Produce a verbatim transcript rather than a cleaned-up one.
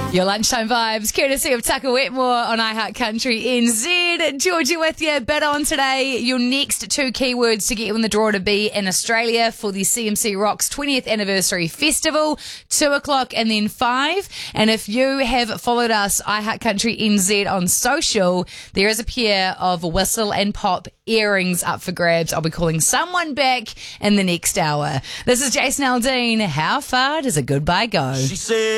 Your lunchtime vibes, courtesy of Tucker Wetmore on iHeart Country N Z. Georgia with you, bit on today. Your next two keywords to get you in the draw to be in Australia for the C M C Rocks twentieth Anniversary Festival, two o'clock and then five. And if you have followed us, iHeart Country N Z on social, there is a pair of whistle and pop earrings up for grabs. I'll be calling someone back in the next hour. This is Jason Aldean. How far does a goodbye go? She said